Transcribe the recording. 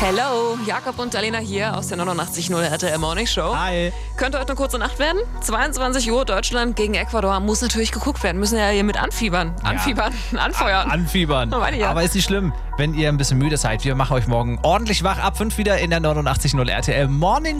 Hello, Jakob und Alena hier aus der 89.0 RTL Morning Show. Hi. Könnte heute eine kurze Nacht werden. 22 Uhr, Deutschland gegen Ecuador. Muss natürlich geguckt werden. Müssen ja hier mit anfiebern. Anfeuern. Anfiebern. Ja. Aber ist nicht schlimm, wenn ihr ein bisschen müde seid. Wir machen euch morgen ordentlich wach ab 5 wieder in der 89.0 RTL Morning